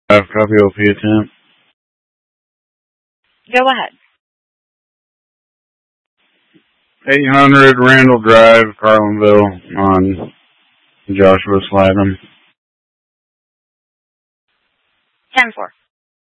Copy OP attempt. Go ahead. 800 Randall Drive, Carlinville, on Joshua Sladham. 10-4.